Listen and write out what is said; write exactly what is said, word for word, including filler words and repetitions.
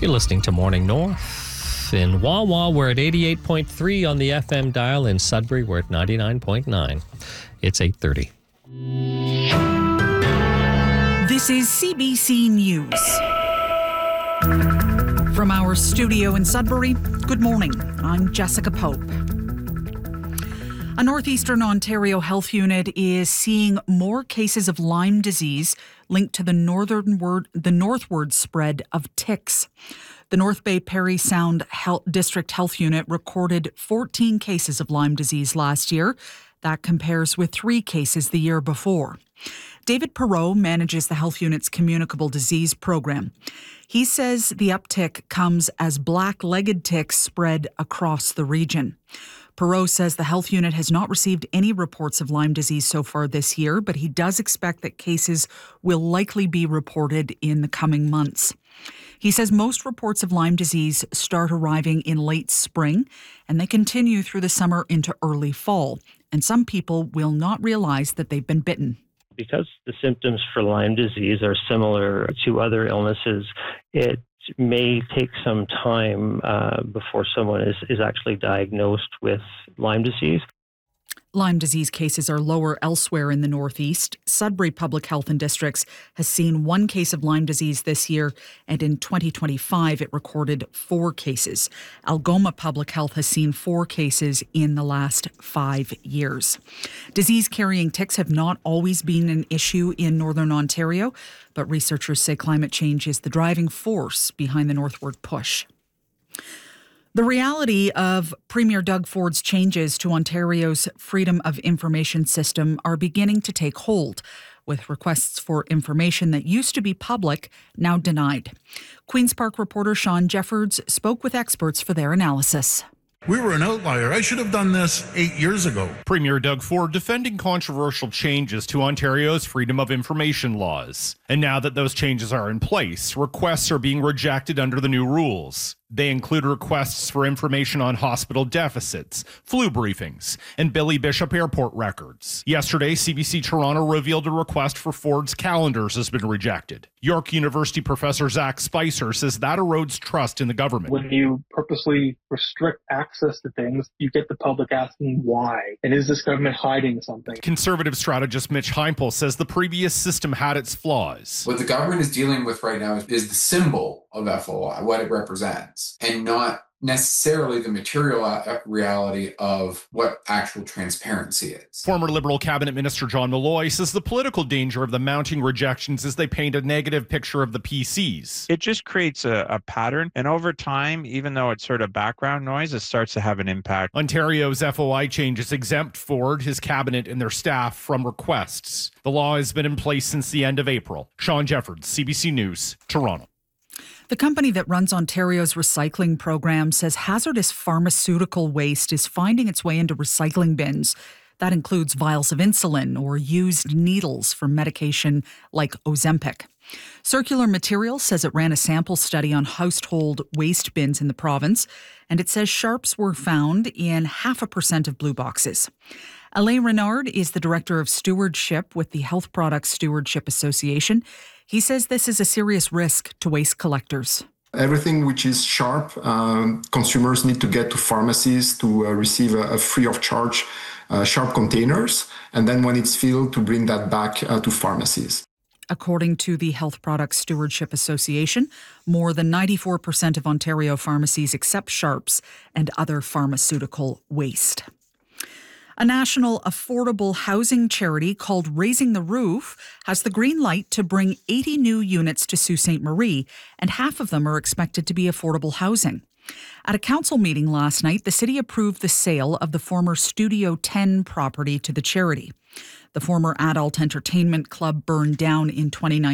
You're listening to Morning North. In Wawa, we're at eighty-eight point three on the F M dial. In Sudbury, we're at ninety-nine point nine. It's eight thirty. This is C B C News. From our studio in Sudbury, good morning. I'm Jessica Pope. A northeastern Ontario health unit is seeing more cases of Lyme disease linked to the northernward, the northward spread of ticks. The North Bay Parry Sound Health District Health Unit recorded fourteen cases of Lyme disease last year. That compares with three cases the year before. David Perreault manages the health unit's communicable disease program. He says the uptick comes as black-legged ticks spread across the region. Perreault says the health unit has not received any reports of Lyme disease so far this year, but he does expect that cases will likely be reported in the coming months. He says most reports of Lyme disease start arriving in late spring, and they continue through the summer into early fall. And some people will not realize that they've been bitten. Because the symptoms for Lyme disease are similar to other illnesses, it may take some time uh, before someone is, is actually diagnosed with Lyme disease. Lyme disease cases are lower elsewhere in the Northeast. Sudbury Public Health and Districts has seen one case of Lyme disease this year, and in twenty twenty-five it recorded four cases. Algoma Public Health has seen four cases in the last five years. Disease-carrying ticks have not always been an issue in Northern Ontario, but researchers say climate change is the driving force behind the northward push. The reality of Premier Doug Ford's changes to Ontario's Freedom of Information system are beginning to take hold, with requests for information that used to be public now denied. Queen's Park reporter Sean Jeffords spoke with experts for their analysis. We were an outlier. I should have done this eight years ago. Premier Doug Ford defending controversial changes to Ontario's Freedom of Information laws. And now that those changes are in place, requests are being rejected under the new rules. They include requests for information on hospital deficits, flu briefings, and Billy Bishop Airport records. Yesterday, C B C Toronto revealed a request for Ford's calendars has been rejected. York University professor Zach Spicer says that erodes trust in the government. When you purposely restrict access to things, you get the public asking why. And is this government hiding something? Conservative strategist Mitch Heimpel says the previous system had its flaws. What the government is dealing with right now is the symbol of F O I, what it represents, and not necessarily the material reality of what actual transparency is. Former Liberal Cabinet Minister John Malloy says the political danger of the mounting rejections is they paint a negative picture of the P Cs. It just creates a, a pattern, and over time, even though it's sort of background noise, it starts to have an impact. Ontario's F O I changes exempt Ford, his cabinet, and their staff from requests. The law has been in place since the end of April. Sean Jeffords, C B C News, Toronto. The company that runs Ontario's recycling program says hazardous pharmaceutical waste is finding its way into recycling bins. That includes vials of insulin or used needles for medication like Ozempic. Circular Materials says it ran a sample study on household waste bins in the province, and it says sharps were found in half a percent of blue boxes. Alain Renard is the Director of Stewardship with the Health Products Stewardship Association. He says this is a serious risk to waste collectors. Everything which is sharp, um, consumers need to get to pharmacies to uh, receive a, a free of charge uh, sharp containers, and then when it's filled to bring that back uh, to pharmacies. According to the Health Products Stewardship Association, more than ninety-four percent of Ontario pharmacies accept sharps and other pharmaceutical waste. A national affordable housing charity called Raising the Roof has the green light to bring eighty new units to Sault Ste. Marie, and half of them are expected to be affordable housing. At a council meeting last night, the city approved the sale of the former Studio ten property to the charity. The former adult entertainment club burned down in twenty nineteen.